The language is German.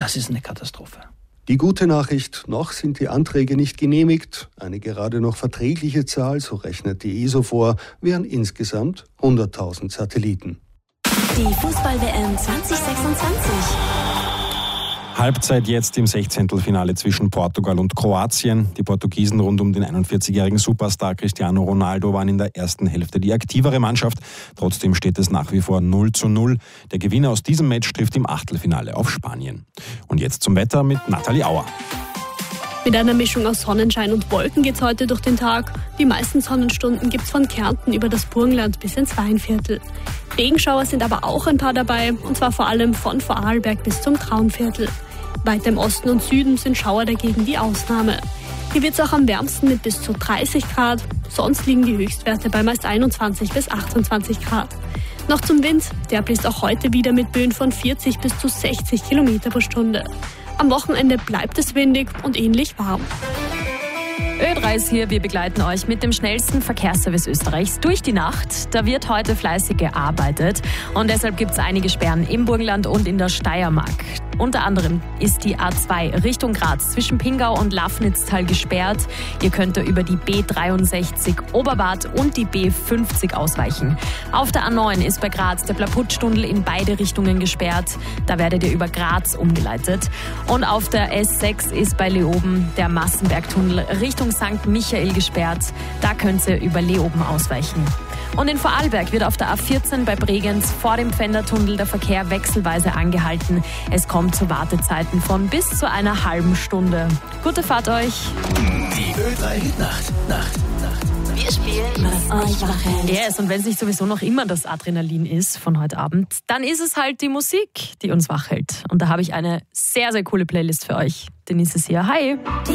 das ist eine Katastrophe. Die gute Nachricht, noch sind die Anträge nicht genehmigt. Eine gerade noch verträgliche Zahl, so rechnet die ESO vor, wären insgesamt 100.000 Satelliten. Die Fußball-WM 2026. Halbzeit jetzt im 16. Finale zwischen Portugal und Kroatien. Die Portugiesen rund um den 41-jährigen Superstar Cristiano Ronaldo waren in der ersten Hälfte die aktivere Mannschaft. Trotzdem steht es nach wie vor 0:0. Der Gewinner aus diesem Match trifft im Achtelfinale auf Spanien. Und jetzt zum Wetter mit Nathalie Auer. Mit einer Mischung aus Sonnenschein und Wolken geht's heute durch den Tag. Die meisten Sonnenstunden gibt's von Kärnten über das Burgenland bis ins Weinviertel. Regenschauer sind aber auch ein paar dabei, und zwar vor allem von Vorarlberg bis zum Traunviertel. Weiter im Osten und Süden sind Schauer dagegen die Ausnahme. Hier wird's auch am wärmsten mit bis zu 30 Grad. Sonst liegen die Höchstwerte bei meist 21 bis 28 Grad. Noch zum Wind, der bläst auch heute wieder mit Böen von 40 bis zu 60 Kilometer pro Stunde. Am Wochenende bleibt es windig und ähnlich warm. Ö3 ist hier, wir begleiten euch mit dem schnellsten Verkehrsservice Österreichs durch die Nacht. Da wird heute fleißig gearbeitet und deshalb gibt es einige Sperren im Burgenland und in der Steiermark. Unter anderem ist die A2 Richtung Graz zwischen Pingau und Lafnitztal gesperrt. Ihr könnt da über die B63 Oberbad und die B50 ausweichen. Auf der A9 ist bei Graz der Plaputstunnel in beide Richtungen gesperrt. Da werdet ihr über Graz umgeleitet. Und auf der S6 ist bei Leoben der Massenbergtunnel Richtung St. Michael gesperrt. Da könnt ihr über Leoben ausweichen. Und in Vorarlberg wird auf der A14 bei Bregenz vor dem Pfändertunnel der Verkehr wechselweise angehalten. Es kommt zu Wartezeiten von bis zu einer halben Stunde. Gute Fahrt euch! Die Ö3 Hitnacht. Wir spielen, was euch wach hält. Yes, und wenn es nicht sowieso noch immer das Adrenalin ist von heute Abend, dann ist es halt die Musik, die uns wach hält. Und da habe ich eine sehr, sehr coole Playlist für euch. Denise ist hier. Hi!